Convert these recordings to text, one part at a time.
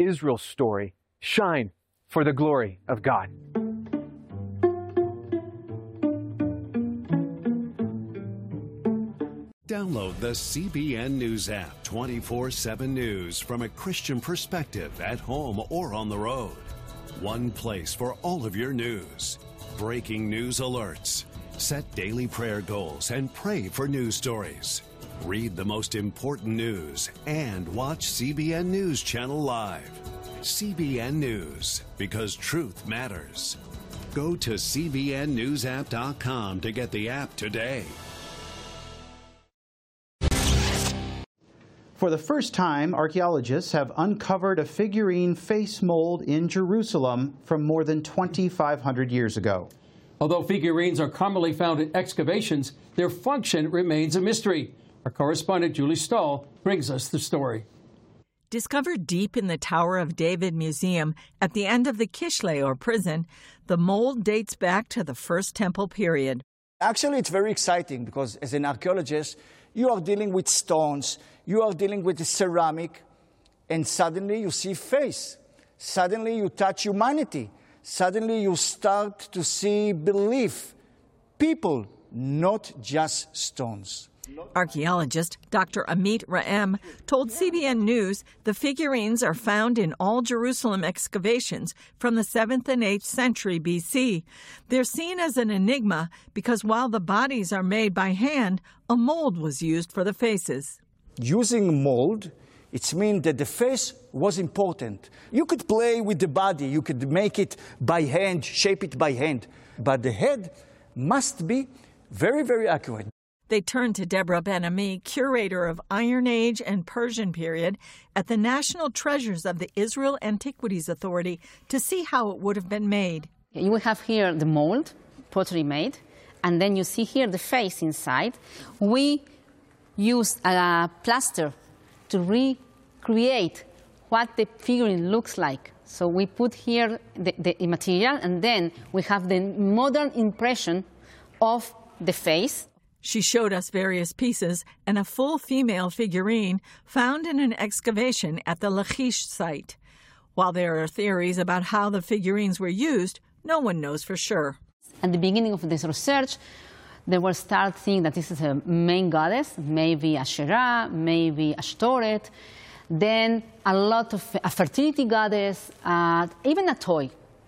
Israel's story shine for the glory of God. Download the CBN News app, 24/7 news from a Christian perspective at home or on the road. One place for all of your news. Breaking news alerts. Set daily prayer goals and pray for news stories. Read the most important news and watch CBN News Channel live. CBN News, because truth matters. Go to cbnnewsapp.com to get the app today. For the first time, archaeologists have uncovered a figurine face mold in Jerusalem from more than 2,500 years ago. Although figurines are commonly found in excavations, their function remains a mystery. Our correspondent Julie Stahl brings us the story. Discovered deep in the Tower of David Museum at the end of the Kishle, or prison, the mold dates back to the First Temple period. Actually, it's very exciting because as an archaeologist, you are dealing with stones, you are dealing with the ceramic, and suddenly you see face. Suddenly you touch humanity. Suddenly you start to see belief, people, not just stones. Archaeologist Dr. Amit Raem told CBN News the figurines are found in all Jerusalem excavations from the 7th and 8th century BC. They're seen as an enigma because while the bodies are made by hand, a mold was used for the faces. Using mold, it means that the face was important. You could play with the body, you could make it by hand, shape it by hand, but the head must be very, very accurate. They turned to Deborah Ben-Ami, curator of Iron Age and Persian period at the National Treasures of the Israel Antiquities Authority to see how it would have been made. You will have here the mold, pottery made, and then you see here the face inside. We use a plaster to recreate what the figurine looks like. So we put here the material, and then we have the modern impression of the face. She showed us various pieces and a full female figurine found in an excavation at the Lachish site. While there are theories about how the figurines were used, no one knows for sure. At the beginning of this research, they will start thinking that this is a main goddess, maybe Asherah, maybe Ashtoreth, then a lot of a fertility goddess, even a toy.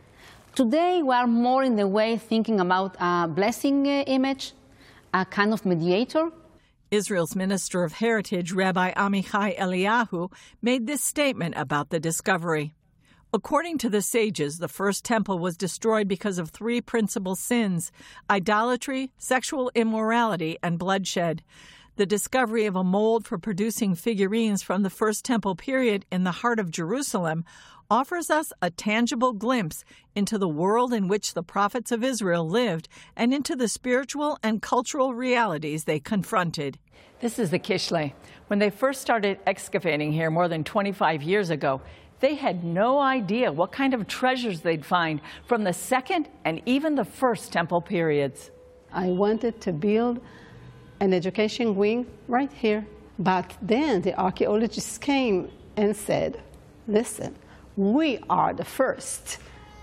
Today, we are more in the way thinking about a blessing image, a kind of mediator. Israel's Minister of Heritage, Rabbi Amichai Eliyahu, made this statement about the discovery. According to the sages, the First Temple was destroyed because of three principal sins: idolatry, sexual immorality, and bloodshed. The discovery of a mold for producing figurines from the First Temple period in the heart of Jerusalem offers us a tangible glimpse into the world in which the prophets of Israel lived and into the spiritual and cultural realities they confronted. This is the Kishle. When they first started excavating here more than 25 years ago, they had no idea what kind of treasures they'd find from the Second and even the First Temple periods. I wanted to build an education wing right here. But then the archaeologists came and said, listen, we are the first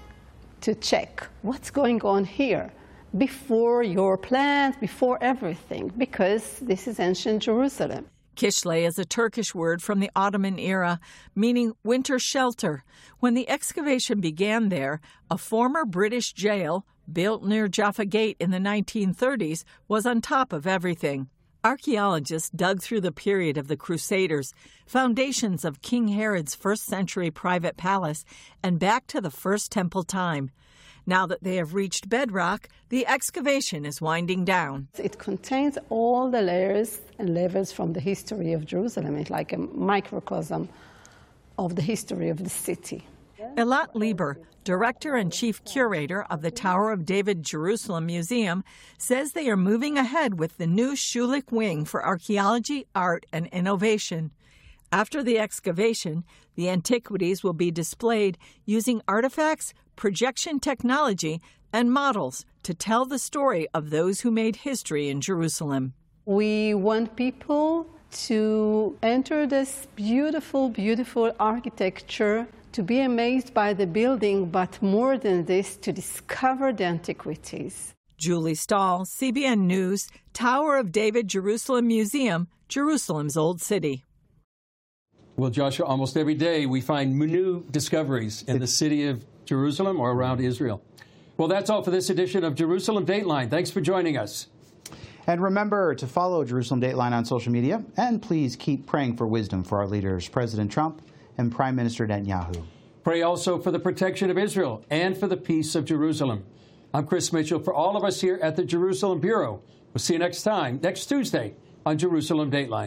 to check what's going on here before your plans, before everything, because this is ancient Jerusalem. Kishle is a Turkish word from the Ottoman era, meaning winter shelter. When the excavation began there, a former British jail, built near Jaffa Gate in the 1930s, was on top of everything. Archaeologists dug through the period of the Crusaders, foundations of King Herod's first-century private palace, and back to the First Temple time. Now that they have reached bedrock, the excavation is winding down. It contains all the layers and levels from the history of Jerusalem. It's like a microcosm of the history of the city. Elat Lieber, director and chief curator of the Tower of David Jerusalem Museum, says they are moving ahead with the new Schulich Wing for Archaeology, Art, and Innovation. After the excavation, the antiquities will be displayed using artifacts, projection technology, and models to tell the story of those who made history in Jerusalem. We want people to enter this beautiful, beautiful architecture to be amazed by the building, but more than this, to discover the antiquities. Julie Stahl, CBN News, Tower of David Jerusalem Museum, Jerusalem's Old City. Well, Joshua, almost every day we find new discoveries in the city of Jerusalem or around Israel. Well, that's all for this edition of Jerusalem Dateline. Thanks for joining us. And remember to follow Jerusalem Dateline on social media, and please keep praying for wisdom for our leaders, President Trump and Prime Minister Netanyahu. Pray also for the protection of Israel and for the peace of Jerusalem. I'm Chris Mitchell. For all of us here at the Jerusalem Bureau, we'll see you next time, next Tuesday on Jerusalem Dateline.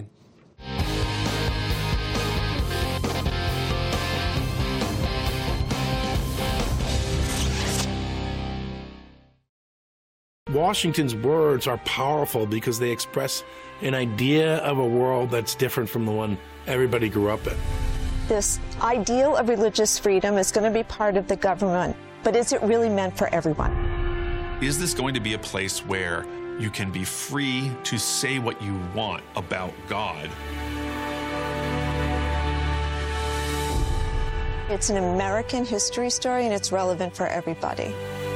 Washington's words are powerful because they express an idea of a world that's different from the one everybody grew up in. This ideal of religious freedom is going to be part of the government, but is it really meant for everyone? Is this going to be a place where you can be free to say what you want about God? It's an American history story, and it's relevant for everybody.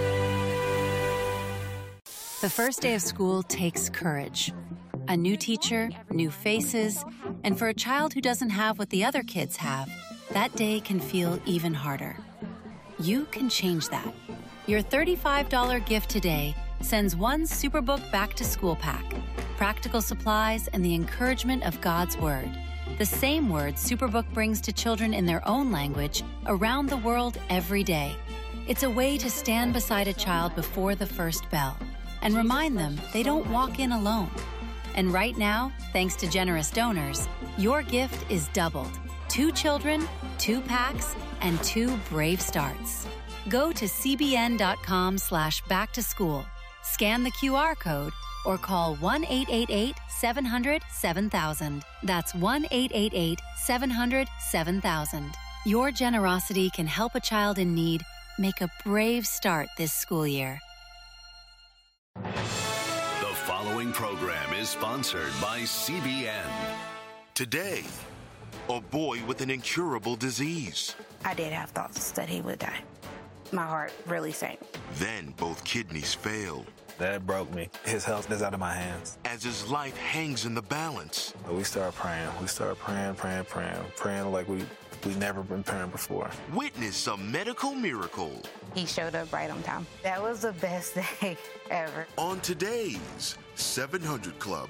The first day of school takes courage. A new teacher, new faces, and for a child who doesn't have what the other kids have, that day can feel even harder. You can change that. Your $35 gift today sends one Superbook back to school pack, practical supplies, and the encouragement of God's Word. The same word Superbook brings to children in their own language around the world every day. It's a way to stand beside a child before the first bell and remind them they don't walk in alone. And right now, thanks to generous donors, your gift is doubled. 2 children, 2 packs, and 2 brave starts. Go to cbn.com/backtoschool, scan the QR code, or call 1-888-700-7000. That's 1-888-700-7000. Your generosity can help a child in need make a brave start this school year. The following program is sponsored by CBN. Today, a boy with an incurable disease. I did have thoughts that he would die. My heart really sank. Then both kidneys failed. That broke me. His health is out of my hands. As his life hangs in the balance. We started praying. We started praying like we never been praying before. Witness a medical miracle. He showed up right on time. That was the best day ever. On today's 700 Club.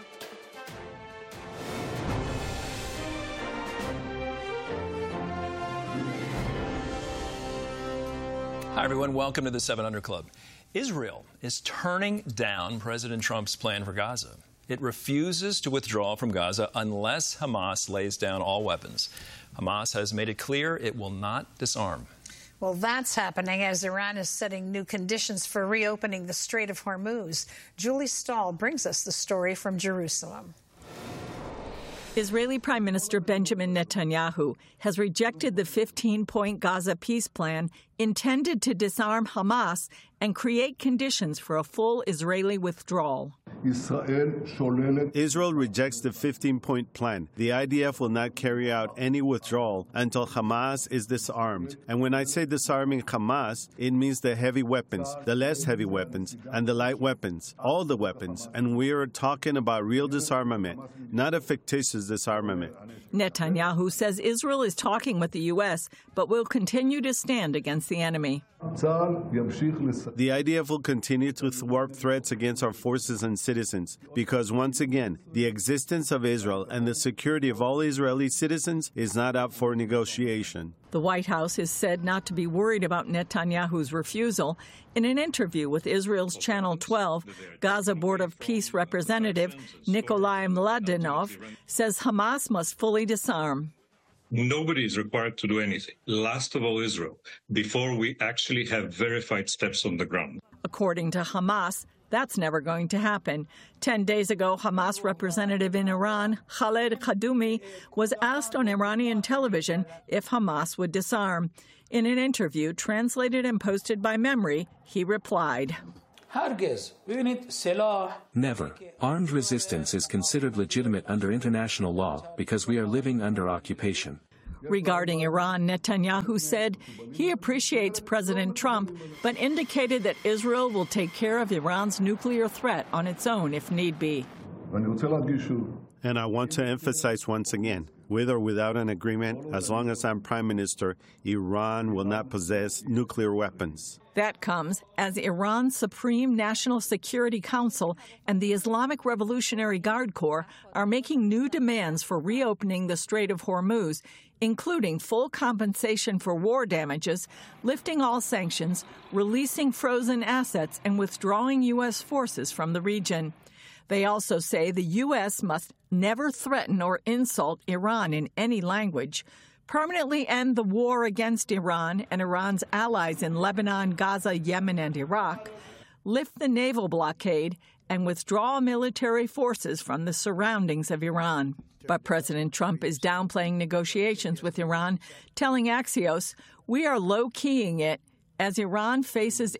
Hi, everyone. Welcome to the 700 Club. Israel is turning down President Trump's plan for Gaza. It refuses to withdraw from Gaza unless Hamas lays down all weapons. Hamas has made it clear it will not disarm. Well, that's happening as Iran is setting new conditions for reopening the Strait of Hormuz. Julie Stahl brings us the story from Jerusalem. Israeli Prime Minister Benjamin Netanyahu has rejected the 15-point Gaza peace plan intended to disarm Hamas and create conditions for a full Israeli withdrawal. Israel rejects the 15-point plan. The IDF will not carry out any withdrawal until Hamas is disarmed. And when I say disarming Hamas, it means the heavy weapons, the less heavy weapons, and the light weapons, all the weapons. And we are talking about real disarmament, not a fictitious disarmament. Netanyahu says Israel is talking with the U.S., but will continue to stand against the enemy. The IDF will continue to thwart threats against our forces and citizens because, once again, the existence of Israel and the security of all Israeli citizens is not up for negotiation. The White House is said not to be worried about Netanyahu's refusal. In an interview with Israel's Channel 12, Gaza Board of Peace representative Nikolai Mladenov says Hamas must fully disarm. Nobody is required to do anything, last of all Israel, before we actually have verified steps on the ground. According to Hamas, that's never going to happen. 10 days ago, Hamas representative in Iran, Khaled Kadumi, was asked on Iranian television if Hamas would disarm. In an interview translated and posted by Memory, he replied, Never. Armed resistance is considered legitimate under international law because we are living under occupation. Regarding Iran, Netanyahu said he appreciates President Trump, but indicated that Israel will take care of Iran's nuclear threat on its own if need be. And I want to emphasize once again, with or without an agreement, as long as I'm Prime Minister, Iran will not possess nuclear weapons. That comes as Iran's Supreme National Security Council and the Islamic Revolutionary Guard Corps are making new demands for reopening the Strait of Hormuz, including full compensation for war damages, lifting all sanctions, releasing frozen assets, and withdrawing U.S. forces from the region. They also say the U.S. must never threaten or insult Iran in any language, permanently end the war against Iran and Iran's allies in Lebanon, Gaza, Yemen, and Iraq, lift the naval blockade, and withdraw military forces from the surroundings of Iran. But President Trump is downplaying negotiations with Iran, telling Axios, "We are low-keying it as Iran faces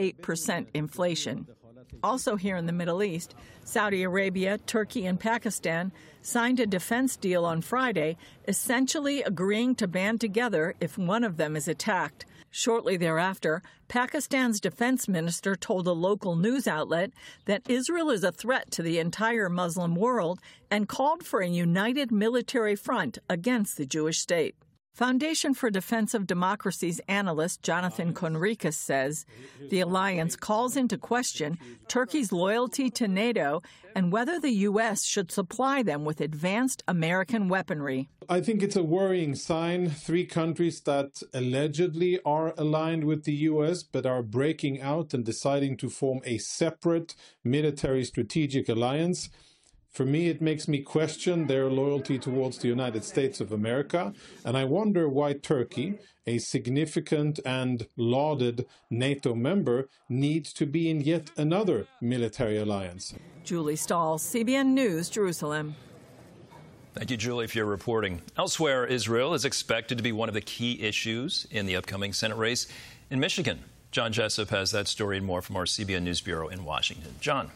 88% inflation." Also here in the Middle East, Saudi Arabia, Turkey, and Pakistan signed a defense deal on Friday, essentially agreeing to band together if one of them is attacked. Shortly thereafter, Pakistan's defense minister told a local news outlet that Israel is a threat to the entire Muslim world and called for a united military front against the Jewish state. Foundation for Defense of Democracy's analyst Jonathan Conricus says the alliance calls into question Turkey's loyalty to NATO and whether the U.S. should supply them with advanced American weaponry. I think it's a worrying sign. 3 countries that allegedly are aligned with the U.S. but are breaking out and deciding to form a separate military strategic alliance. For me, it makes me question their loyalty towards the United States of America, and I wonder why Turkey, a significant and lauded NATO member, needs to be in yet another military alliance. Julie Stahl, CBN News, Jerusalem. Thank you, Julie, for your reporting. Elsewhere, Israel is expected to be one of the key issues in the upcoming Senate race in Michigan. John Jessup has that story and more from our CBN News Bureau in Washington. John.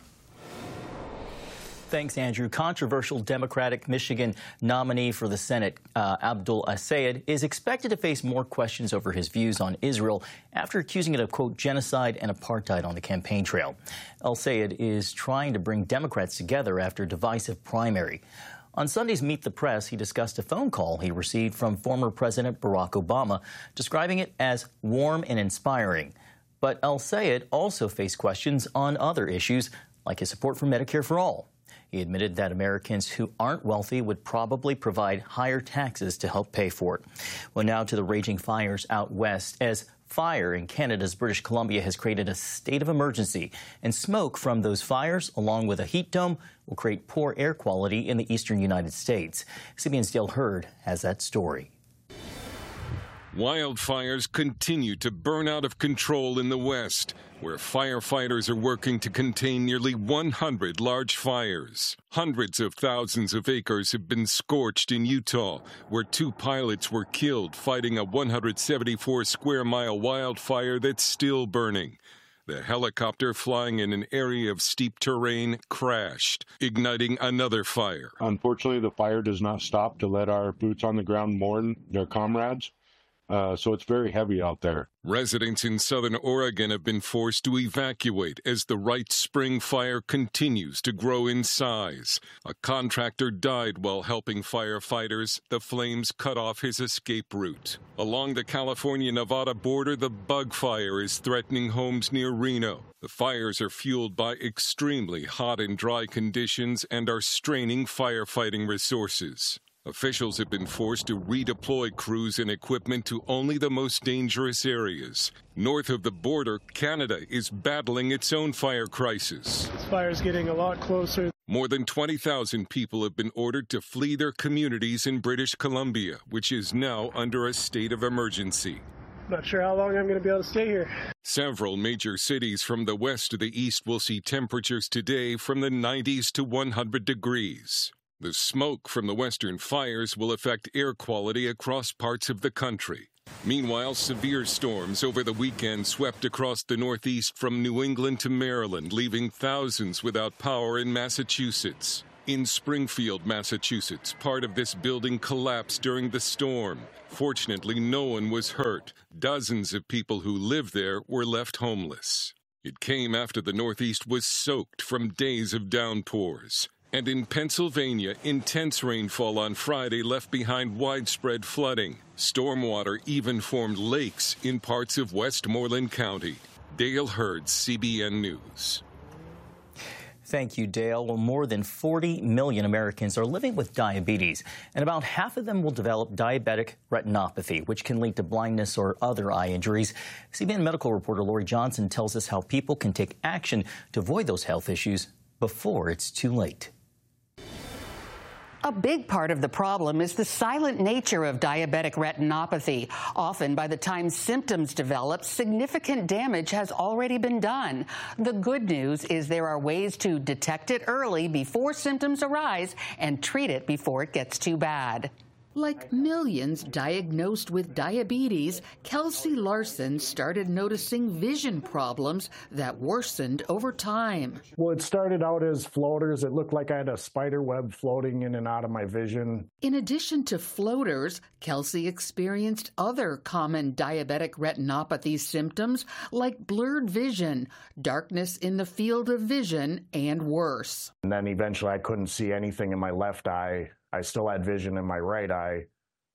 Thanks, Andrew. Controversial Democratic Michigan nominee for the Senate, Abdul El-Sayed, is expected to face more questions over his views on Israel after accusing it of, quote, genocide and apartheid on the campaign trail. El-Sayed is trying to bring Democrats together after a divisive primary. On Sunday's Meet the Press, he discussed a phone call he received from former President Barack Obama, describing it as warm and inspiring. But El-Sayed also faced questions on other issues, like his support for Medicare for All. He admitted that Americans who aren't wealthy would probably provide higher taxes to help pay for it. Well, now to the raging fires out west, as fire in Canada's British Columbia has created a state of emergency, and smoke from those fires, along with a heat dome, will create poor air quality in the eastern United States. CBN's Dale Hurd has that story. Wildfires continue to burn out of control in the west, where firefighters are working to contain nearly 100 large fires. Hundreds of thousands of acres have been scorched in Utah, where 2 pilots were killed fighting a 174-square-mile wildfire that's still burning. The helicopter flying in an area of steep terrain crashed, igniting another fire. Unfortunately, the fire does not stop to let our boots on the ground mourn their comrades. So it's very heavy out there. Residents in southern Oregon have been forced to evacuate as the Wright Spring fire continues to grow in size. A contractor died while helping firefighters. The flames cut off his escape route. Along the California-Nevada border, the bug fire is threatening homes near Reno. The fires are fueled by extremely hot and dry conditions and are straining firefighting resources. Officials have been forced to redeploy crews and equipment to only the most dangerous areas. North of the border, Canada is battling its own fire crisis. This fire is getting a lot closer. More than 20,000 people have been ordered to flee their communities in British Columbia, which is now under a state of emergency. Not sure how long I'm going to be able to stay here. Several major cities from the west to the east will see temperatures today from the 90s to 100 degrees. The smoke from the western fires will affect air quality across parts of the country. Meanwhile, severe storms over the weekend swept across the Northeast from New England to Maryland, leaving thousands without power in Massachusetts. In Springfield, Massachusetts, part of this building collapsed during the storm. Fortunately, no one was hurt. Dozens of people who lived there were left homeless. It came after the Northeast was soaked from days of downpours. And in Pennsylvania, intense rainfall on Friday left behind widespread flooding. Stormwater even formed lakes in parts of Westmoreland County. Dale Hurd, CBN News. Thank you, Dale. Well, more than 40 million Americans are living with diabetes, and about half of them will develop diabetic retinopathy, which can lead to blindness or other eye injuries. CBN medical reporter Lori Johnson tells us how people can take action to avoid those health issues before it's too late. A big part of the problem is the silent nature of diabetic retinopathy. Often, by the time symptoms develop, significant damage has already been done. The good news is there are ways to detect it early before symptoms arise and treat it before it gets too bad. Like millions diagnosed with diabetes, Kelsey Larson started noticing vision problems that worsened over time. Well, it started out as floaters. It looked like I had a spider web floating in and out of my vision. In addition to floaters, Kelsey experienced other common diabetic retinopathy symptoms like blurred vision, darkness in the field of vision, and worse. And then eventually I couldn't see anything in my left eye. I still had vision in my right eye,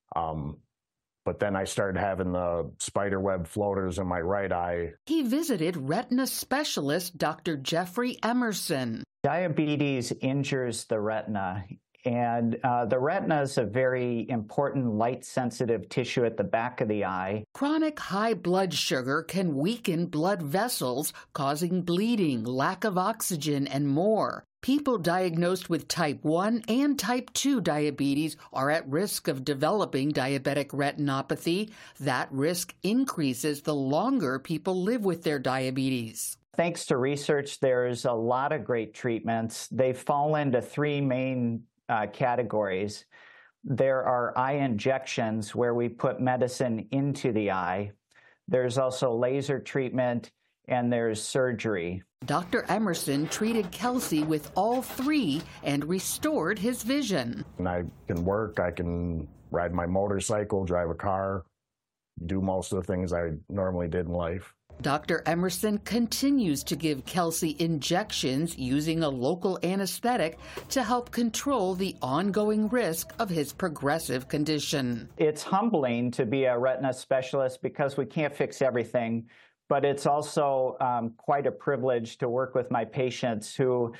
but then I started having the spiderweb floaters in my right eye. He visited retina specialist Dr. Jeffrey Emerson. Diabetes injures the retina, and the retina is a very important light-sensitive tissue at the back of the eye. Chronic high blood sugar can weaken blood vessels, causing bleeding, lack of oxygen, and more. People diagnosed with type 1 and type 2 diabetes are at risk of developing diabetic retinopathy. That risk increases the longer people live with their diabetes. Thanks to research, there's a lot of great treatments. They fall into three main categories. There are eye injections where we put medicine into the eye. There's also laser treatment, and there's surgery. Dr. Emerson treated Kelsey with all three and restored his vision. And I can work, I can ride my motorcycle, drive a car, do most of the things I normally did in life. Dr. Emerson continues to give Kelsey injections using a local anesthetic to help control the ongoing risk of his progressive condition. It's humbling to be a retina specialist because we can't fix everything. But it's also quite a privilege to work with my patients who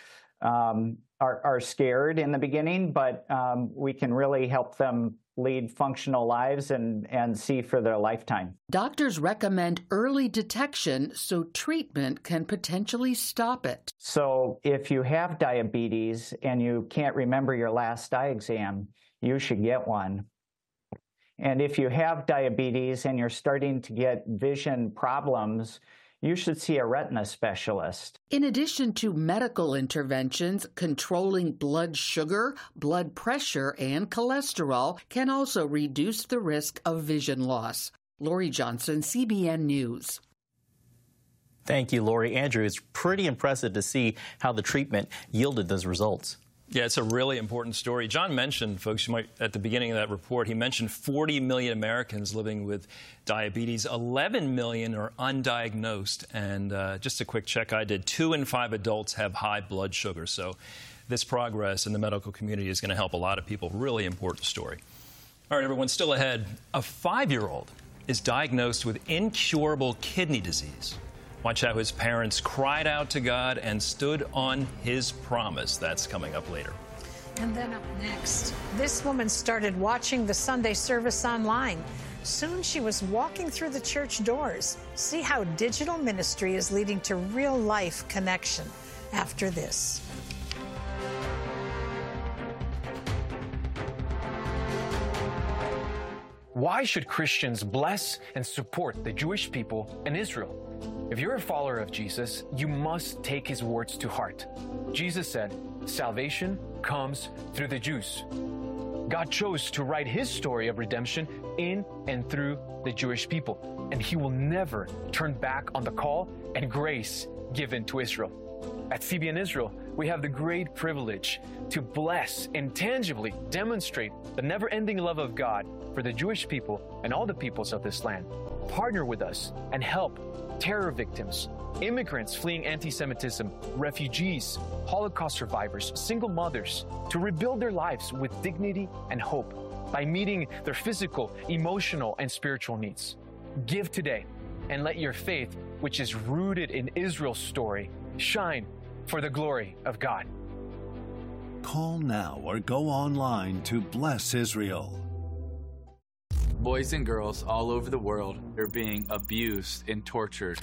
are scared in the beginning, but we can really help them lead functional lives and see for their lifetime. Doctors recommend early detection so treatment can potentially stop it. So if you have diabetes and you can't remember your last eye exam, you should get one. And if you have diabetes and you're starting to get vision problems, you should see a retina specialist. In addition to medical interventions, controlling blood sugar, blood pressure, and cholesterol can also reduce the risk of vision loss. Lori Johnson, CBN News. Thank you, Lori. Andrew, it's pretty impressive to see how the treatment yielded those results. Yeah, it's a really important story. John mentioned, folks, you might, at the beginning of that report, he mentioned 40 million Americans living with diabetes. 11 million are undiagnosed. And just a quick check I did, 2 in 5 adults have high blood sugar. So this progress in the medical community is going to help a lot of people. Really important story. All right, everyone, still ahead. A 5-year-old is diagnosed with incurable kidney disease. Watch how his parents cried out to God and stood on his promise. That's coming up later. And then up next, this woman started watching the Sunday service online. Soon she was walking through the church doors. See how digital ministry is leading to real-life connection after this. Why should Christians bless and support the Jewish people and Israel? If you're a follower of Jesus, you must take his words to heart. Jesus said, "Salvation comes through the Jews." God chose to write his story of redemption in and through the Jewish people, and he will never turn back on the call and grace given to Israel. At CBN Israel, we have the great privilege to bless and tangibly demonstrate the never-ending love of God for the Jewish people and all the peoples of this land. Partner with us and help terror victims, immigrants fleeing anti-Semitism, refugees, Holocaust survivors, single mothers, to rebuild their lives with dignity and hope by meeting their physical, emotional, and spiritual needs. Give today and let your faith, which is rooted in Israel's story, shine for the glory of God. Call now or go online to Bless Israel. Boys and girls all over the world are being abused and tortured.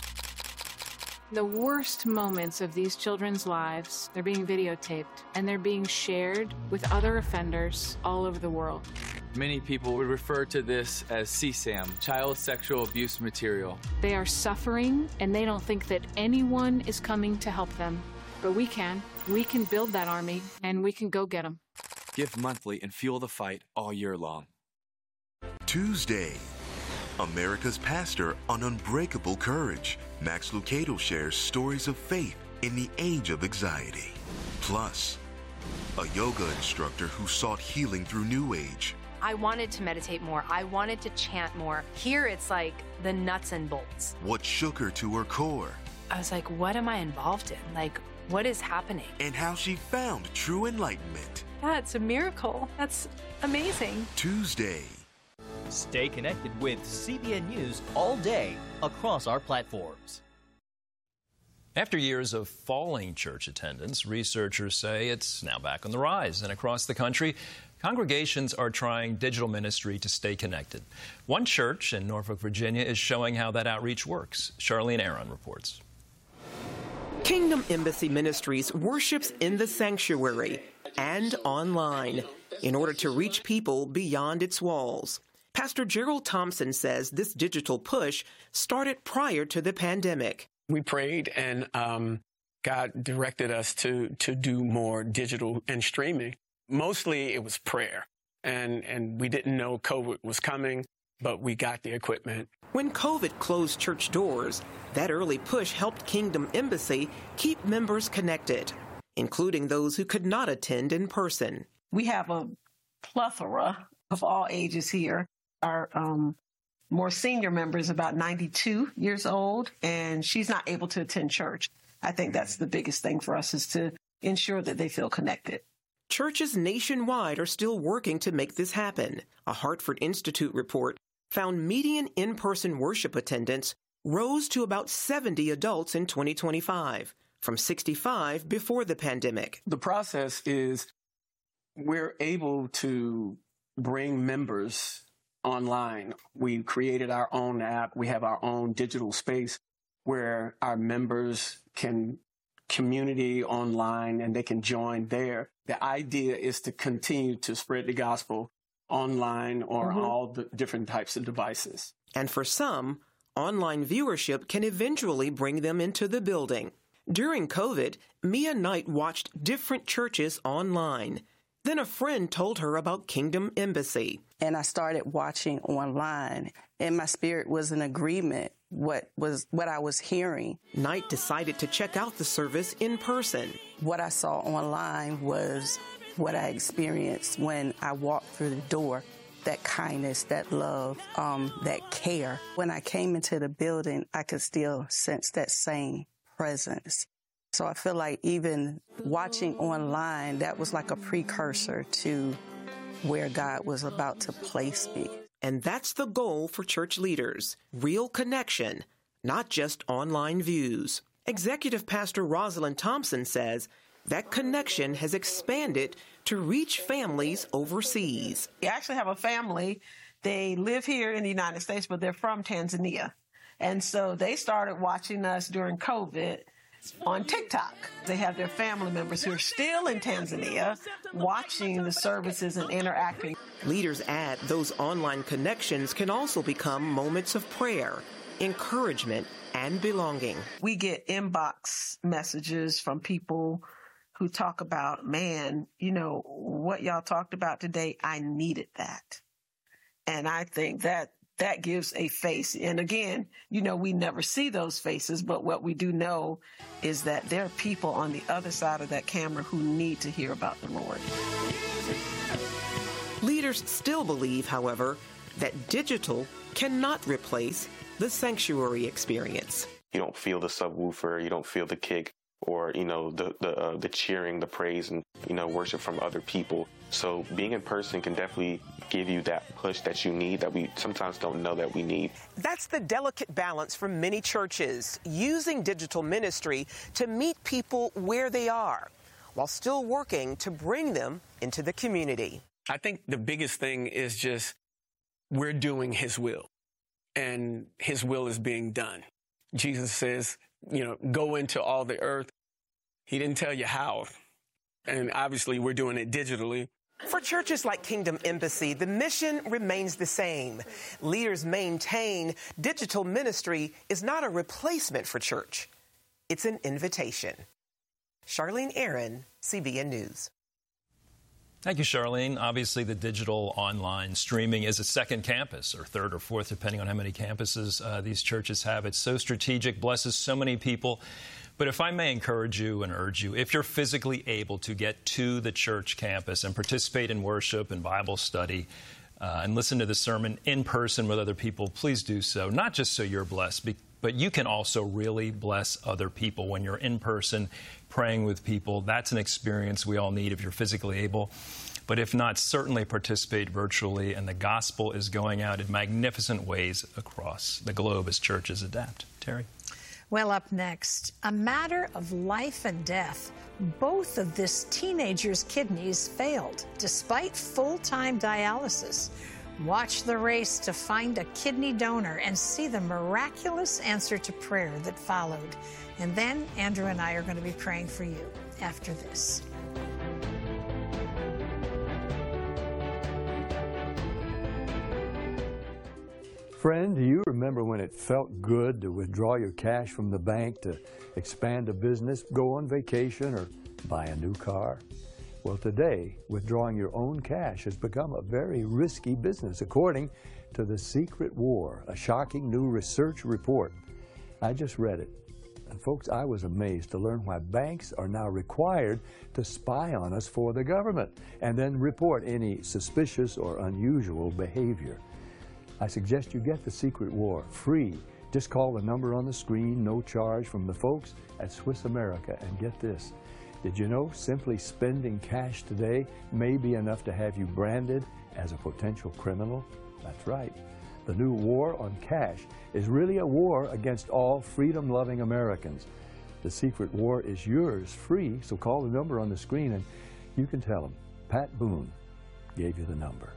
The worst moments of these children's lives, they're being videotaped and they're being shared with other offenders all over the world. Many people would refer to this as CSAM, child sexual abuse material. They are suffering and they don't think that anyone is coming to help them. But we can. We can build that army and we can go get them. Give monthly and fuel the fight all year long. Tuesday, America's pastor on unbreakable courage. Max Lucado shares stories of faith in the age of anxiety. Plus, a yoga instructor who sought healing through New Age. I wanted to meditate more. I wanted to chant more. Here it's like the nuts and bolts. What shook her to her core. I was like, what am I involved in? Like, what is happening? And how she found true enlightenment. Yeah, it's a miracle. That's amazing. Tuesday. Stay connected with CBN News all day across our platforms. After years of falling church attendance, researchers say it's now back on the rise. And across the country, congregations are trying digital ministry to stay connected. One church in Norfolk, Virginia is showing how that outreach works. Charlene Aaron reports. Kingdom Embassy Ministries worships in the sanctuary and online in order to reach people beyond its walls. Pastor Gerald Thompson says this digital push started prior to the pandemic. We prayed and God directed us to do more digital and streaming. Mostly it was prayer, and we didn't know COVID was coming, but we got the equipment. When COVID closed church doors, that early push helped Kingdom Embassy keep members connected, including those who could not attend in person. We have a plethora of all ages here. Our more senior member is about 92 years old, and she's not able to attend church. I think that's the biggest thing for us, is to ensure that they feel connected. Churches nationwide are still working to make this happen. A Hartford Institute report found median in-person worship attendance rose to about 70 adults in 2025, from 65 before the pandemic. The process is we're able to bring members online. We created our own app. We have our own digital space where our members can community online and they can join there. The idea is to continue to spread the gospel online or all the different types of devices. And for some, online viewership can eventually bring them into the building. During COVID, Mia Knight watched different churches online. Then a friend told her about Kingdom Embassy. And I started watching online, and my spirit was in agreement what I was hearing. Knight decided to check out the service in person. What I saw online was what I experienced when I walked through the door. That kindness, that love, that care. When I came into the building, I could still sense that same presence. So I feel like even watching online, that was like a precursor to where God was about to place me. And that's the goal for church leaders, real connection, not just online views. Executive Pastor Rosalind Thompson says that connection has expanded to reach families overseas. We actually have a family. They live here in the United States, but they're from Tanzania. And so they started watching us during COVID on TikTok. They have their family members who are still in Tanzania watching the services and interacting. Leaders add those online connections can also become moments of prayer, encouragement, and belonging. We get inbox messages from people who talk about, man, you know, what y'all talked about today, I needed that. And I think that that gives a face. And again, we never see those faces, but what we do know is that there are people on the other side of that camera who need to hear about the Lord. Leaders still believe, however, that digital cannot replace the sanctuary experience. You don't feel the subwoofer, you don't feel the kick, or the cheering, the praise, and worship from other people. So being in person can definitely give you that push that you need, that we sometimes don't know that we need. That's the delicate balance for many churches, using digital ministry to meet people where they are, while still working to bring them into the community. I think the biggest thing is just we're doing His will, and His will is being done. Jesus says, go into all the earth. He didn't tell you how. And obviously we're doing it digitally. For churches like Kingdom Embassy, the mission remains the same. Leaders maintain digital ministry is not a replacement for church. It's an invitation. Charlene Aaron, CBN News. Thank you, Charlene. Obviously, the digital online streaming is a second campus, or third or fourth, depending on how many campuses these churches have. It's so strategic, blesses so many people. But if I may encourage you and urge you, if you're physically able to get to the church campus and participate in worship and Bible study and listen to the sermon in person with other people, please do so. Not just so you're blessed, but you can also really bless other people when you're in person praying with people. That's an experience we all need if you're physically able. But if not, certainly participate virtually, and the gospel is going out in magnificent ways across the globe as churches adapt. Terry? Well, up next, a matter of life and death. Both of this teenager's kidneys failed, despite full-time dialysis. Watch the race to find a kidney donor and see the miraculous answer to prayer that followed. And then Andrew and I are going to be praying for you after this. Friend, do you remember when it felt good to withdraw your cash from the bank to expand a business, go on vacation, or buy a new car? Well, today, withdrawing your own cash has become a very risky business, according to The Secret War, a shocking new research report. I just read it. And folks, I was amazed to learn why banks are now required to spy on us for the government and then report any suspicious or unusual behavior. I suggest you get The Secret War free. Just call the number on the screen, no charge, from the folks at Swiss America. And get this, did you know simply spending cash today may be enough to have you branded as a potential criminal? That's right. The new war on cash is really a war against all freedom-loving Americans. The Secret War is yours free, so call the number on the screen and you can tell them Pat Boone gave you the number.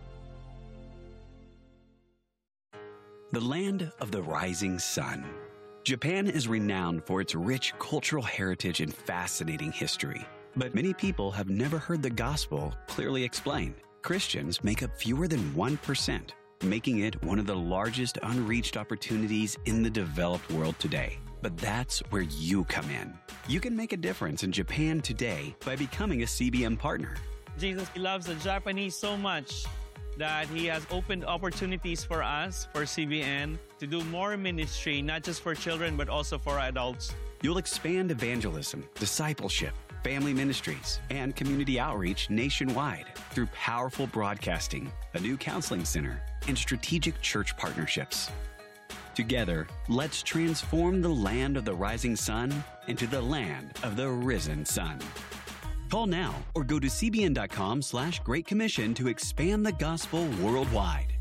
The land of the rising sun. Japan is renowned for its rich cultural heritage and fascinating history. But many people have never heard the gospel clearly explained. Christians make up fewer than 1%, making it one of the largest unreached opportunities in the developed world today. But that's where you come in. You can make a difference in Japan today by becoming a CBN partner. Jesus loves the Japanese so much that He has opened opportunities for us, for CBN, to do more ministry, not just for children, but also for adults. You'll expand evangelism, discipleship, family ministries, and community outreach nationwide through powerful broadcasting, a new counseling center, and strategic church partnerships. Together, let's transform the land of the rising sun into the land of the risen sun. Call now or go to cbn.com/Great Commission to expand the gospel worldwide.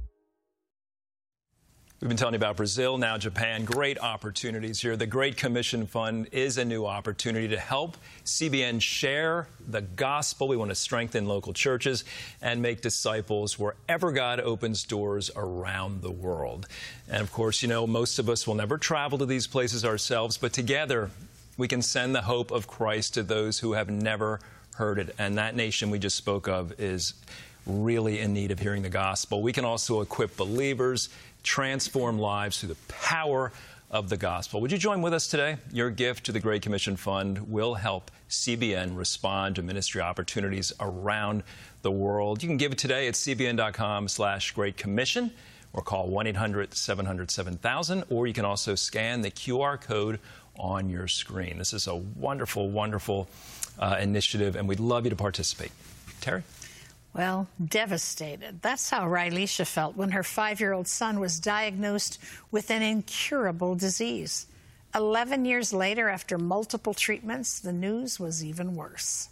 We've been telling you about Brazil, now Japan. Great opportunities here. The Great Commission Fund is a new opportunity to help CBN share the gospel. We want to strengthen local churches and make disciples wherever God opens doors around the world. And of course, most of us will never travel to these places ourselves, but together we can send the hope of Christ to those who have never heard it. And that nation we just spoke of is really in need of hearing the gospel. We can also equip believers, transform lives through the power of the gospel. Would you join with us today? Your gift to the Great Commission Fund will help CBN respond to ministry opportunities around the world. You can give it today at cbn.com/Great Commission. or call 1-800-700-7000, or you can also scan the QR code on your screen. This is a wonderful, wonderful initiative, and we'd love you to participate. Terry? Well, devastated. That's how Rylisha felt when her 5-year-old son was diagnosed with an incurable disease. 11 years later, after multiple treatments, the news was even worse.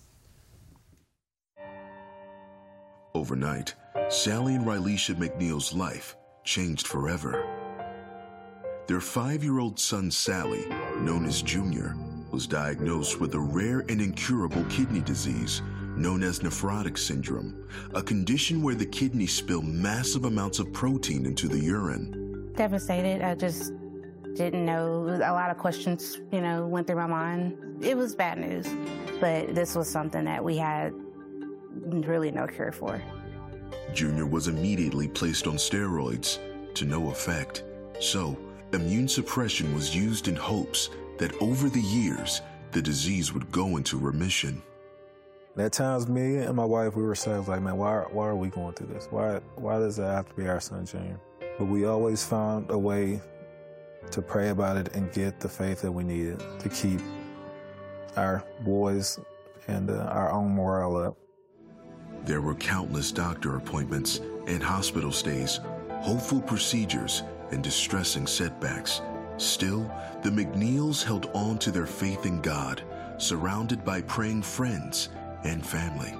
Overnight, Sally and Rylisha McNeil's life changed forever. Their 5-year-old son, Sally, known as Junior, was diagnosed with a rare and incurable kidney disease known as nephrotic syndrome, a condition where the kidneys spill massive amounts of protein into the urine. Devastated. I just didn't know. A lot of questions, went through my mind. It was bad news, but this was something that we had really no cure for. Junior was immediately placed on steroids, to no effect. So, immune suppression was used in hopes that over the years, the disease would go into remission. At times, me and my wife, we were saying, like, man, why are we going through this? Why does it have to be our son, Junior? But we always found a way to pray about it and get the faith that we needed to keep our boys and our own morale up. There were countless doctor appointments and hospital stays, hopeful procedures, and distressing setbacks. Still, the McNeils held on to their faith in God, surrounded by praying friends and family.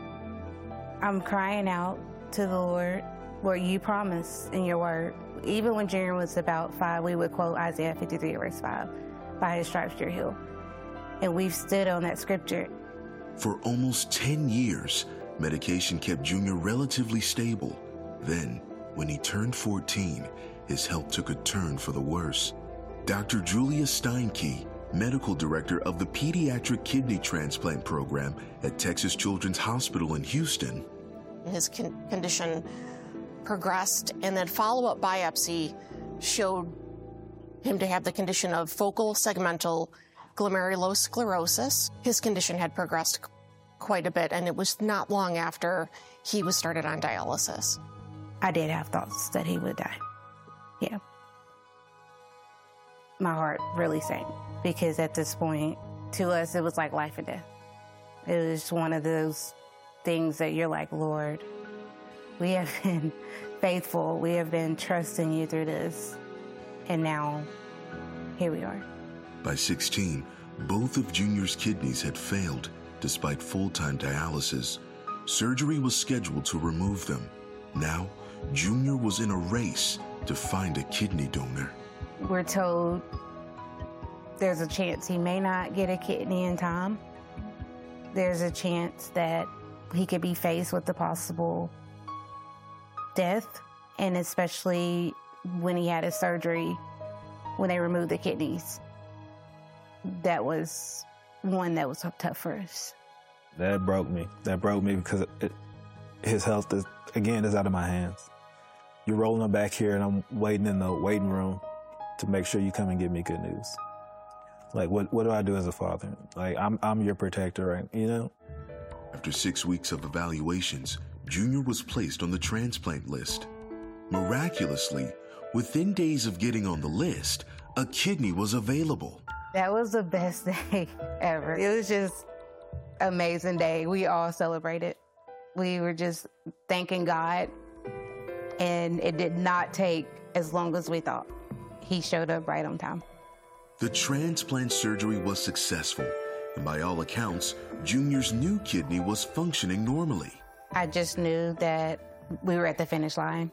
I'm crying out to the Lord what you promised in your word. Even when Junior was about 5, we would quote Isaiah 53, verse 5, by his stripes you're healed. And we've stood on that scripture. For almost 10 years, medication kept Junior relatively stable. Then, when he turned 14, his health took a turn for the worse. Dr. Julia Steinke, medical director of the Pediatric Kidney Transplant Program at Texas Children's Hospital in Houston. His condition progressed, and then follow-up biopsy showed him to have the condition of focal segmental glomerulosclerosis. His condition had progressed quite a bit, and it was not long after he was started on dialysis. I did have thoughts that he would die. Yeah. My heart really sank, because at this point, to us, it was like life and death. It was one of those things that you're like, Lord, we have been faithful. We have been trusting you through this. And now, here we are. By 16, both of Junior's kidneys had failed despite full-time dialysis. Surgery was scheduled to remove them. Now, Junior was in a race to find a kidney donor. We're told there's a chance he may not get a kidney in time. There's a chance that he could be faced with the possible death, and especially when he had his surgery, when they removed the kidneys. That was one that was tough for us. That broke me. That broke me because his health is out of my hands. You're rolling him back here, and I'm waiting in the waiting room to make sure you come and give me good news. Like, what do I do as a father? Like, I'm your protector, right? After 6 weeks of evaluations, Junior was placed on the transplant list. Miraculously, within days of getting on the list, a kidney was available. That was the best day ever. It was just an amazing day. We all celebrated. We were just thanking God, and it did not take as long as we thought. He showed up right on time. The transplant surgery was successful, and by all accounts, Junior's new kidney was functioning normally. I just knew that we were at the finish line.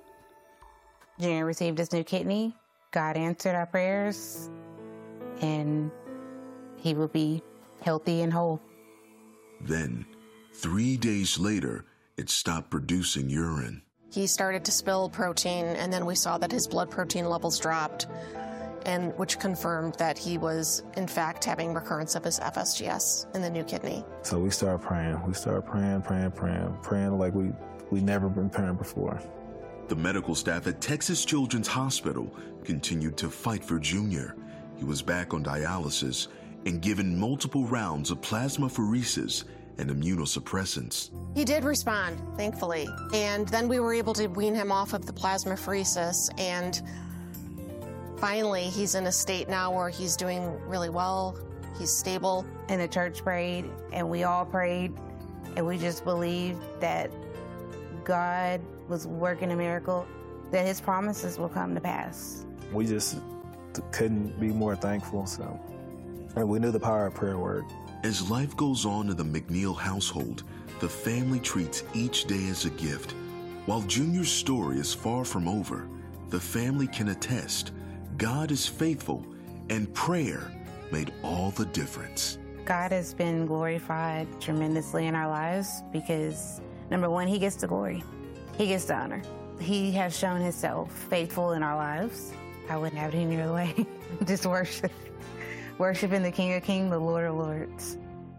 Junior received his new kidney. God answered our prayers, and he would be healthy and whole. Then, 3 days later, it stopped producing urine. He started to spill protein, and then we saw that his blood protein levels dropped, and which confirmed that he was, in fact, having recurrence of his FSGS in the new kidney. So we started praying. We started praying like we never been praying before. The medical staff at Texas Children's Hospital continued to fight for Junior. He was back on dialysis and given multiple rounds of plasmapheresis and immunosuppressants. He did respond, thankfully. And then we were able to wean him off of the plasmapheresis, and finally he's in a state now where he's doing really well. He's stable. And the church prayed, and we all prayed, and we just believed that God was working a miracle, that his promises will come to pass. We just couldn't be more thankful, and we knew the power of prayer worked. As life goes on in the McNeil household, the family treats each day as a gift. While Junior's story is far from over, the family can attest God is faithful, and prayer made all the difference. God has been glorified tremendously in our lives because, number one, he gets the glory. He gets the honor. He has shown himself faithful in our lives. I wouldn't have it any other way. Just worship. Worshiping the King of Kings, the Lord of Lords.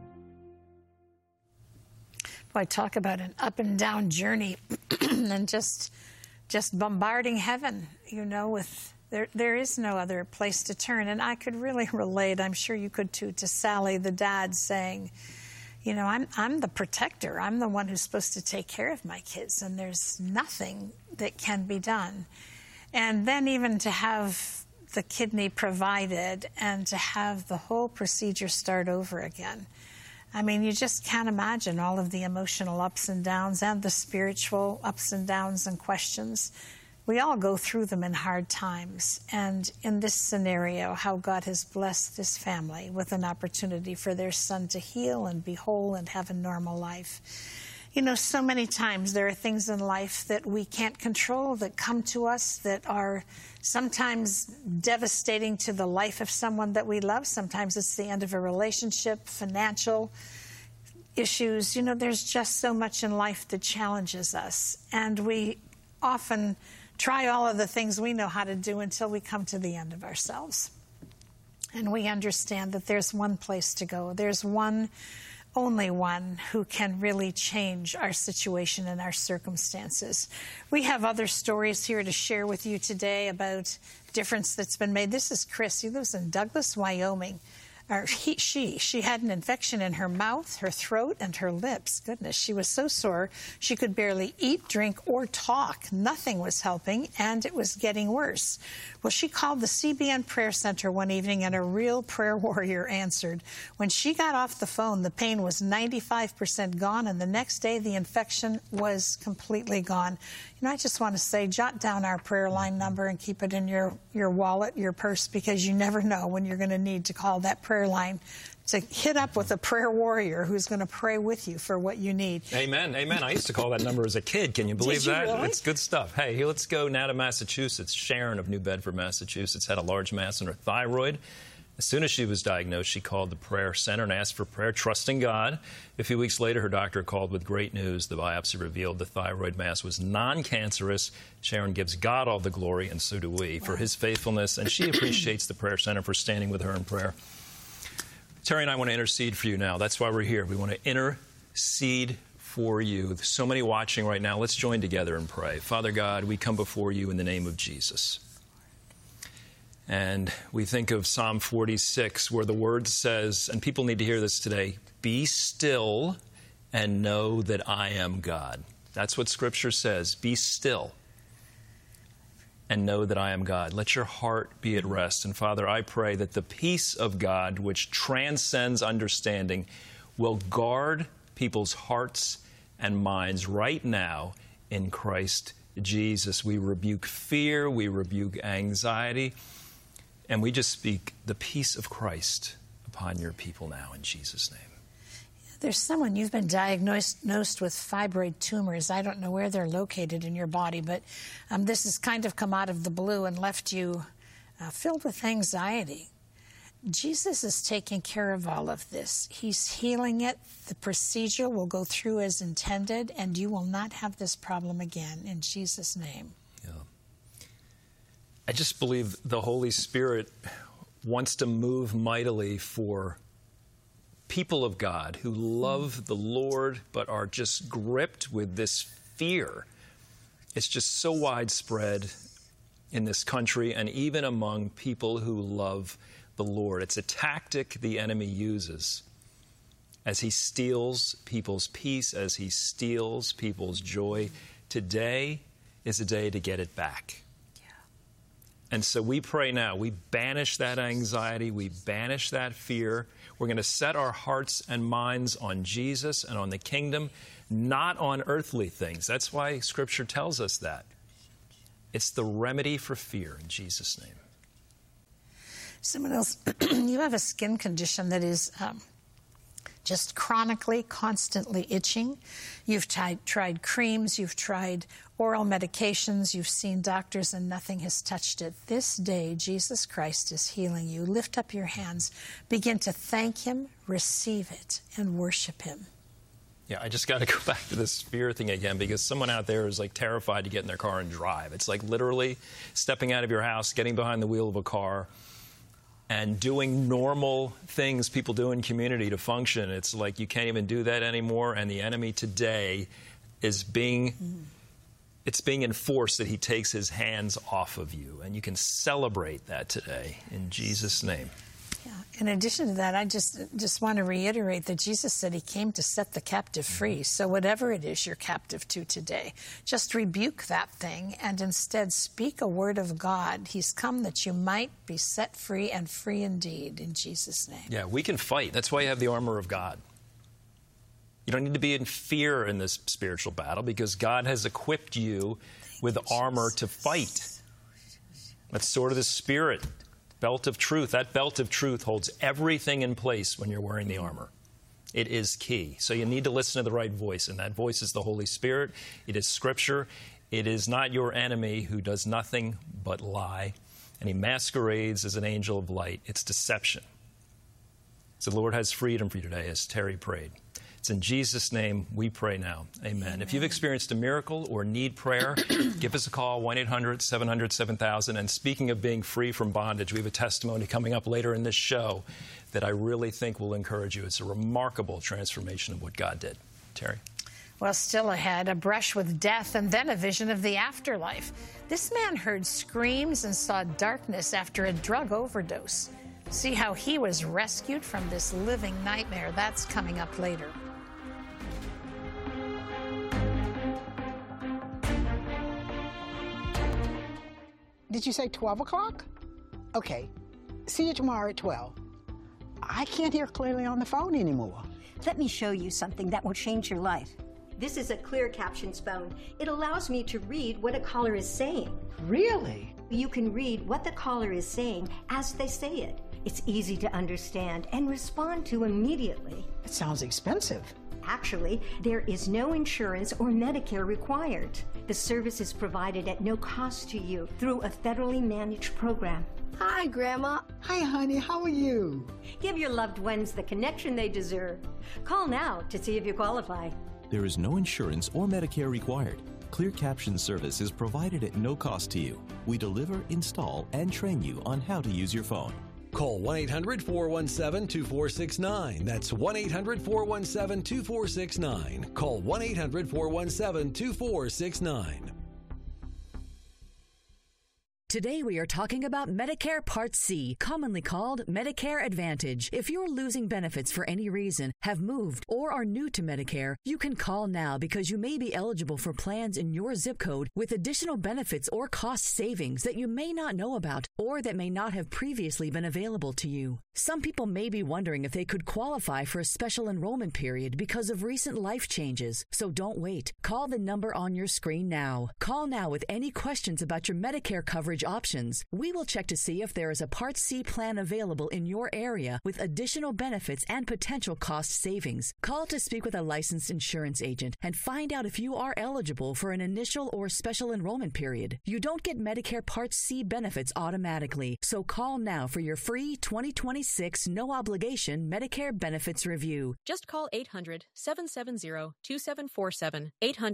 Boy, talk about an up and down journey and just bombarding heaven, with there is no other place to turn. And I could really relate, I'm sure you could too, to Sally, the dad, saying, I'm the protector. I'm the one who's supposed to take care of my kids, and there's nothing that can be done. And then even to have the kidney provided and to have the whole procedure start over again. I mean, you just can't imagine all of the emotional ups and downs and the spiritual ups and downs and questions. We all go through them in hard times. And in this scenario, how God has blessed this family with an opportunity for their son to heal and be whole and have a normal life. So many times there are things in life that we can't control that come to us that are sometimes devastating to the life of someone that we love. Sometimes it's the end of a relationship, financial issues. There's just so much in life that challenges us. And we often try all of the things we know how to do until we come to the end of ourselves. And we understand that there's one place to go. There's only one who can really change our situation and our circumstances. We have other stories here to share with you today about difference that's been made. This is Chris. He lives in Douglas, Wyoming. She had an infection in her mouth, her throat, and her lips. Goodness, she was so sore she could barely eat, drink, or talk. Nothing was helping, and it was getting worse. Well, she called the CBN Prayer Center one evening, and a real prayer warrior answered. When she got off the phone, the pain was 95% gone, and the next day the infection was completely gone. I just want to say, jot down our prayer line number and keep it in your wallet, your purse, because you never know when you're going to need to call that prayer line to hit up with a prayer warrior who's going to pray with you for what you need. Amen. Amen. I used to call that number as a kid. Can you believe that? Really? It's good stuff. Hey, let's go now to Massachusetts. Sharon of New Bedford, Massachusetts, had a large mass in her thyroid. As soon as she was diagnosed, she called the prayer center and asked for prayer, trusting God. A few weeks later, her doctor called with great news. The biopsy revealed the thyroid mass was non-cancerous. Sharon gives God all the glory, and so do we, for his faithfulness. And she appreciates the prayer center for standing with her in prayer. Terry and I want to intercede for you now. That's why we're here. We want to intercede for you. There's so many watching right now. Let's join together and pray. Father God, we come before you in the name of Jesus. And we think of Psalm 46, where the word says, and people need to hear this today, be still and know that I am God. That's what Scripture says. Be still and know that I am God. Let your heart be at rest. And Father, I pray that the peace of God, which transcends understanding, will guard people's hearts and minds right now in Christ Jesus. We rebuke fear, we rebuke anxiety, and we just speak the peace of Christ upon your people now in Jesus' name. There's someone, you've been diagnosed with fibroid tumors. I don't know where they're located in your body, but this has kind of come out of the blue and left you filled with anxiety. Jesus is taking care of all of this. He's healing it. The procedure will go through as intended, and you will not have this problem again in Jesus' name. Yeah. I just believe the Holy Spirit wants to move mightily for people of God who love the Lord but are just gripped with this fear. It's just so widespread in this country and even among people who love the Lord. It's a tactic the enemy uses. as he steals people's peace, as he steals people's joy. Today is a day to get it back. And so we pray now. We banish that anxiety. We banish that fear. We're going to set our hearts and minds on Jesus and on the kingdom, not on earthly things. That's why Scripture tells us that. It's the remedy for fear in Jesus' name. Someone else, you have a skin condition that is just chronically, constantly itching. You've tried creams, you've tried oral medications, you've seen doctors, and nothing has touched it. This day, Jesus Christ is healing you. Lift up your hands, begin to thank Him, receive it, and worship Him. Yeah, I just got to go back to this fear thing again, because someone out there is like terrified to get in their car and drive. It's like literally stepping out of your house, getting behind the wheel of a car, and doing normal things people do in community to function. It's like you can't even do that anymore, and the enemy today is being enforced that he takes his hands off of you, and you can celebrate that today in Jesus' name. Yeah. In addition to that, I just want to reiterate that Jesus said He came to set the captive free. So whatever it is you're captive to today, just rebuke that thing and instead speak a word of God. He's come that you might be set free and free indeed, in Jesus' name. Yeah, we can fight. That's why you have the armor of God. You don't need to be in fear in this spiritual battle, because God has equipped you with armor to fight. That's sort of the Spirit. Belt of truth. That belt of truth holds everything in place when you're wearing the armor. It is key. So you need to listen to the right voice, and that voice is the Holy Spirit. It is Scripture. It is not your enemy who does nothing but lie, and he masquerades as an angel of light. It's deception. So the Lord has freedom for you today, as Terry prayed. It's in Jesus' name we pray now. Amen. If you've experienced a miracle or need prayer, give us a call, 1-800-700-7000. And speaking of being free from bondage, we have a testimony coming up later in this show that I really think will encourage you. It's a remarkable transformation of what God did. Terry? Well, still ahead, a brush with death and then a vision of the afterlife. This man heard screams and saw darkness after a drug overdose. See how he was rescued from this living nightmare. That's coming up later. Did you say 12 o'clock? Okay. See you tomorrow at 12. I can't hear clearly on the phone anymore. Let me show you something that will change your life. This is a clear captions phone. It allows me to read what a caller is saying. Really? You can read what the caller is saying as they say it. It's easy to understand and respond to immediately. It sounds expensive. Actually, there is no insurance or Medicare required. The service is provided at no cost to you through a federally managed program. Hi, Grandma. Hi, honey. How are you? Give your loved ones the connection they deserve. Call now to see if you qualify. There is no insurance or Medicare required. Clear Caption service is provided at no cost to you. We deliver, install, and train you on how to use your phone. Call 1-800-417-2469. That's 1-800-417-2469. Call 1-800-417-2469. Today we are talking about Medicare Part C, commonly called Medicare Advantage. If you're losing benefits for any reason, have moved, or are new to Medicare, you can call now because you may be eligible for plans in your zip code with additional benefits or cost savings that you may not know about or that may not have previously been available to you. Some people may be wondering if they could qualify for a special enrollment period because of recent life changes. So don't wait. Call the number on your screen now. Call now with any questions about your Medicare coverage options. We will check to see if there is a Part C plan available in your area with additional benefits and potential cost savings. Call to speak with a licensed insurance agent and find out if you are eligible for an initial or special enrollment period. You don't get Medicare Part C benefits automatically, so call now for your free 2026 no-obligation Medicare benefits review. Just call 800-770-2747.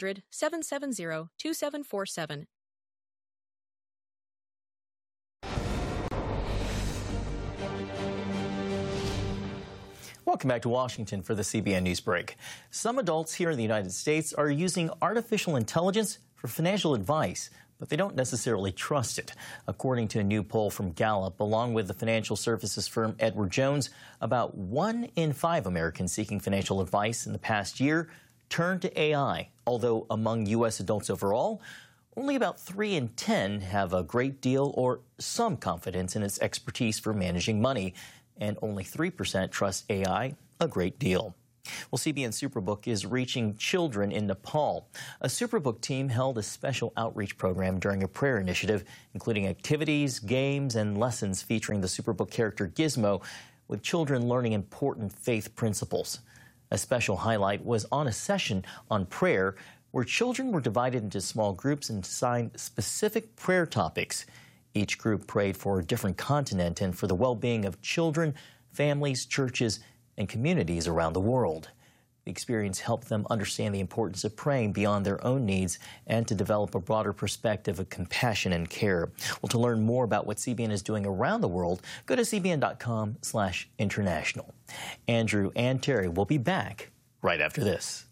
800-770-2747. Welcome back to Washington for the CBN News Break. Some adults here in the United States are using artificial intelligence for financial advice, but they don't necessarily trust it. According to a new poll from Gallup, along with the financial services firm Edward Jones, about 1 in 5 Americans seeking financial advice in the past year turned to AI, although among U.S. adults overall, only about 3 in 10 have a great deal or some confidence in its expertise for managing money, and only 3% trust AI a great deal. Well, CBN Superbook is reaching children in Nepal. A Superbook team held a special outreach program during a prayer initiative, including activities, games, and lessons featuring the Superbook character Gizmo, with children learning important faith principles. A special highlight was on a session on prayer where children were divided into small groups and assigned specific prayer topics. Each group prayed for a different continent and for the well-being of children, families, churches, and communities around the world. The experience helped them understand the importance of praying beyond their own needs and to develop a broader perspective of compassion and care. Well, to learn more about what CBN is doing around the world, go to cbn.com/international. Andrew and Terry will be back right after this.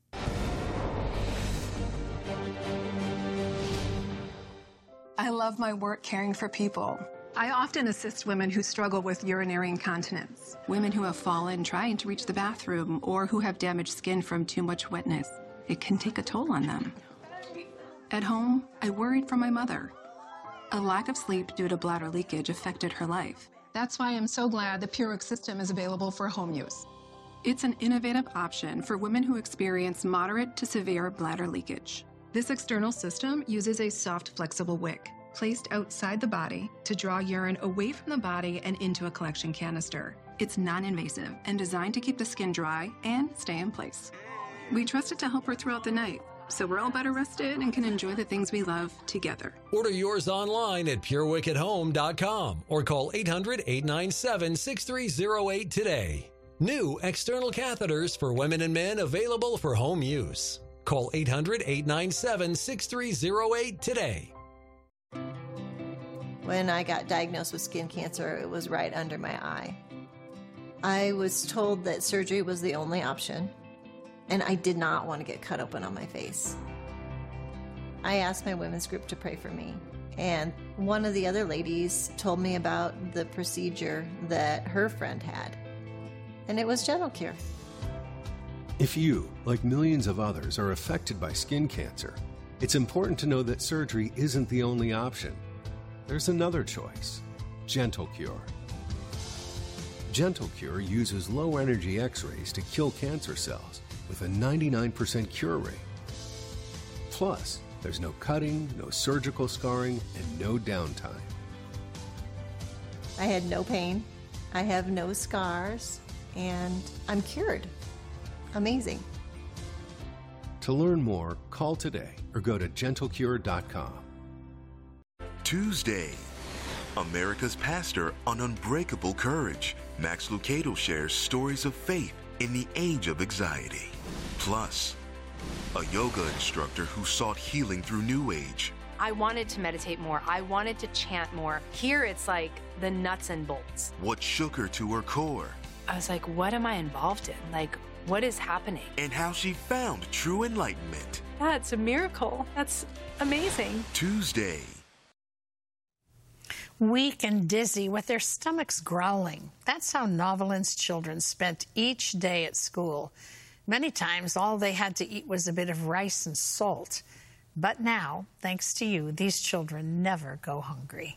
I love my work caring for people. I often assist women who struggle with urinary incontinence, women who have fallen trying to reach the bathroom, or who have damaged skin from too much wetness. It can take a toll on them. At home, I worried for my mother. A lack of sleep due to bladder leakage affected her life. That's why I'm so glad the PureWick system is available for home use. It's an innovative option for women who experience moderate to severe bladder leakage. This external system uses a soft, flexible wick placed outside the body to draw urine away from the body and into a collection canister. It's non-invasive and designed to keep the skin dry and stay in place. We trust it to help her throughout the night, so we're all better rested and can enjoy the things we love together. Order yours online at PureWickAtHome.com or call 800-897-6308 today. New external catheters for women and men available for home use. Call 800-897-6308 today. When I got diagnosed with skin cancer, it was right under my eye. I was told that surgery was the only option, and I did not want to get cut open on my face. I asked my women's group to pray for me, and one of the other ladies told me about the procedure that her friend had, and it was GentleCure. If you, like millions of others, are affected by skin cancer, it's important to know that surgery isn't the only option. There's another choice, GentleCure. GentleCure uses low-energy X-rays to kill cancer cells with a 99% cure rate. Plus, there's no cutting, no surgical scarring, and no downtime. I had no pain, I have no scars, and I'm cured. Amazing. To learn more, call today or go to GentleCure.com. Tuesday, America's pastor on unbreakable courage. Max Lucado shares stories of faith in the age of anxiety. Plus, a yoga instructor who sought healing through New Age. I wanted to meditate more. I wanted to chant more. Here it's like the nuts and bolts. What shook her to her core. I was like, what am I involved in? Like, what is happening? And how she found true enlightenment. That's a miracle. That's amazing. Tuesday. Weak and dizzy with their stomachs growling. That's how Novelin's children spent each day at school. Many times, all they had to eat was a bit of rice and salt. But now, thanks to you, these children never go hungry.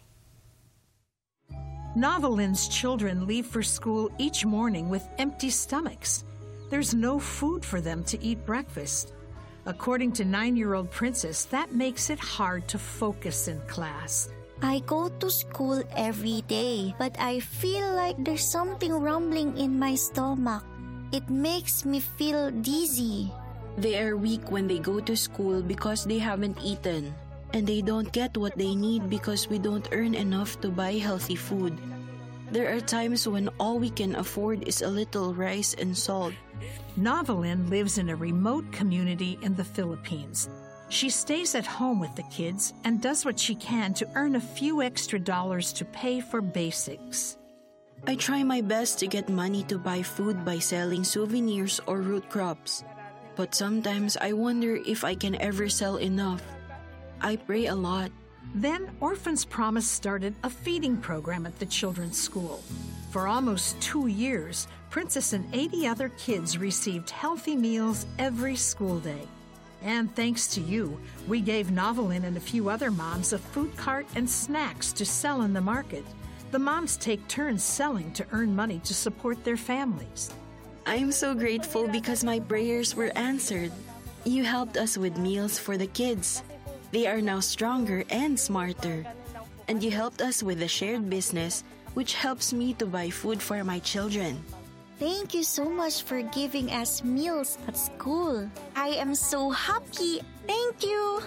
Novelin's children leave for school each morning with empty stomachs. There's no food for them to eat breakfast. According to 9-year-old Princess, that makes it hard to focus in class. I go to school every day, but I feel like there's something rumbling in my stomach. It makes me feel dizzy. They are weak when they go to school because they haven't eaten. And they don't get what they need because we don't earn enough to buy healthy food. There are times when all we can afford is a little rice and salt. Novelin lives in a remote community in the Philippines. She stays at home with the kids and does what she can to earn a few extra dollars to pay for basics. I try my best to get money to buy food by selling souvenirs or root crops. But sometimes I wonder if I can ever sell enough. I pray a lot. Then Orphans Promise started a feeding program at the children's school. For almost 2 years, Princess and 80 other kids received healthy meals every school day. And thanks to you, we gave Novelyn and a few other moms a food cart and snacks to sell in the market. The moms take turns selling to earn money to support their families. I am so grateful because my prayers were answered. You helped us with meals for the kids. They are now stronger and smarter. And you helped us with the shared business, which helps me to buy food for my children. Thank you so much for giving us meals at school. I am so happy. Thank you.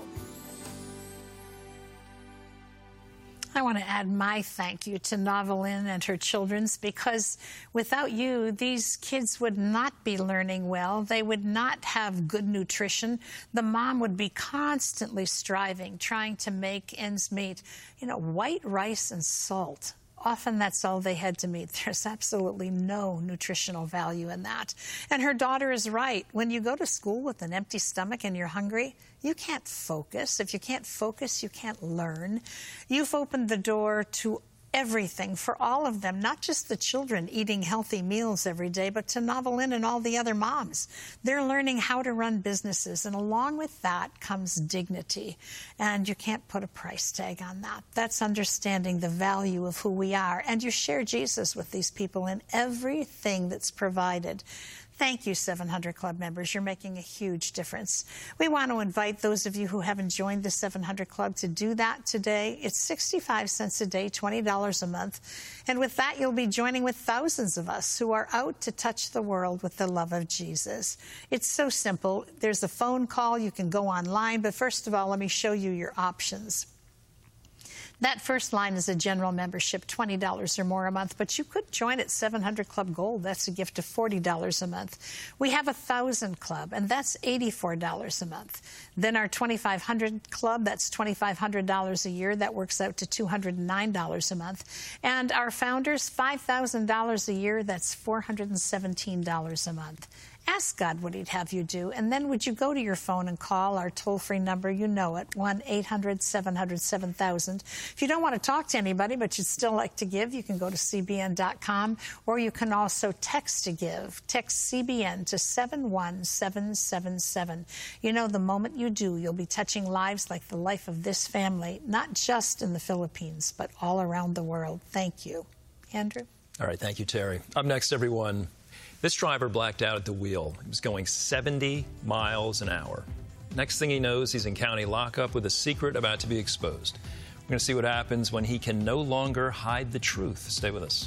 I want to add my thank you to Novelyn and her children's, because without you, these kids would not be learning well. They would not have good nutrition. The mom would be constantly striving, trying to make ends meet. You know, white rice and salt. Often that's all they had to meet. There's absolutely no nutritional value in that. And her daughter is right. When you go to school with an empty stomach and you're hungry, you can't focus. If you can't focus, you can't learn. You've opened the door to everything for all of them, not just the children eating healthy meals every day, but to Novelyn and all the other moms. They're learning how to run businesses, and along with that comes dignity. And you can't put a price tag on that. That's understanding the value of who we are. And you share Jesus with these people in everything that's provided. Thank you, 700 Club members. You're making a huge difference. We want to invite those of you who haven't joined the 700 Club to do that today. It's 65 cents a day, $20 a month. And with that, you'll be joining with thousands of us who are out to touch the world with the love of Jesus. It's so simple. There's a phone call. You can go online. But first of all, let me show you your options. That first line is a general membership, $20 or more a month, but you could join at 700 Club Gold. That's a gift of $40 a month. We have 1,000 Club, and that's $84 a month. Then our 2,500 Club, that's $2,500 a year. That works out to $209 a month. And our Founders, $5,000 a year. That's $417 a month. Ask God what he'd have you do, and then would you go to your phone and call our toll-free number? You know it, 1-800-700-7000. If you don't want to talk to anybody, but you'd still like to give, you can go to cbn.com, or you can also text to give. Text CBN to 71777. You know, the moment you do, you'll be touching lives like the life of this family, not just in the Philippines, but all around the world. Thank you. Andrew? All right, thank you, Terry. Up next, everyone. This driver blacked out at the wheel. He was going 70 miles an hour. Next thing he knows, he's in county lockup with a secret about to be exposed. We're going to see what happens when he can no longer hide the truth. Stay with us.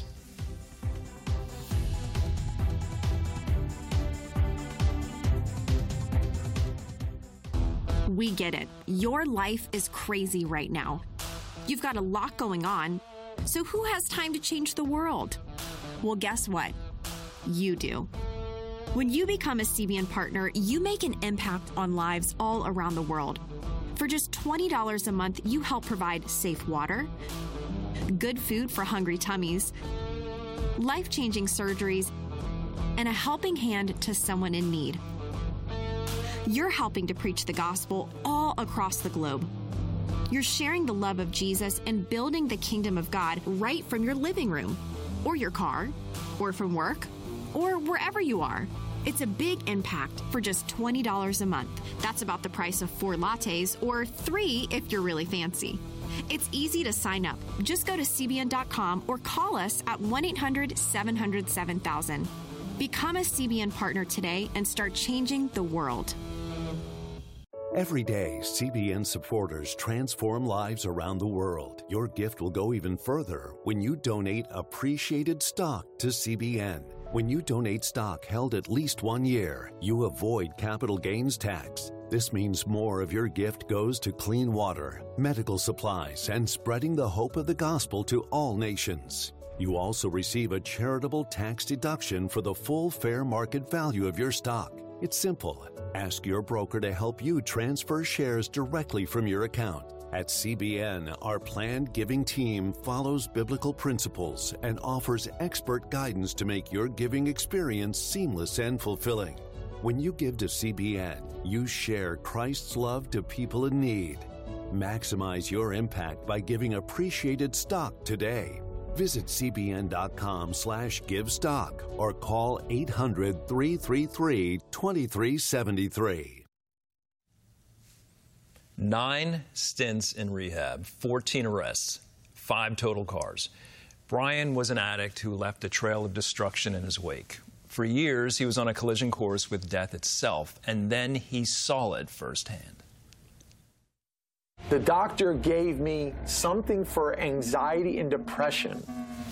We get it. Your life is crazy right now. You've got a lot going on. So who has time to change the world? Well, guess what? You do. When you become a CBN partner, you make an impact on lives all around the world. For just $20 a month, you help provide safe water, good food for hungry tummies, life-changing surgeries, and a helping hand to someone in need. You're helping to preach the gospel all across the globe. You're sharing the love of Jesus and building the kingdom of God right from your living room, or your car, or from work, or wherever you are. It's a big impact for just $20 a month. That's about the price of 4 lattes, or 3 if you're really fancy. It's easy to sign up. Just go to CBN.com or call us at 1-800-700-7000. Become a CBN partner today and start changing the world. Every day, CBN supporters transform lives around the world. Your gift will go even further when you donate appreciated stock to CBN. When you donate stock held at least 1 year, you avoid capital gains tax. This means more of your gift goes to clean water, medical supplies, and spreading the hope of the gospel to all nations. You also receive a charitable tax deduction for the full fair market value of your stock. It's simple. Ask your broker to help you transfer shares directly from your account. At CBN, our planned giving team follows biblical principles and offers expert guidance to make your giving experience seamless and fulfilling. When you give to CBN, you share Christ's love to people in need. Maximize your impact by giving appreciated stock today. Visit cbn.com/givestock or call 800-333-2373. 9 stints in rehab, 14 arrests, 5 total cars. Brian was an addict who left a trail of destruction in his wake. For years, he was on a collision course with death itself, and then he saw it firsthand. The doctor gave me something for anxiety and depression.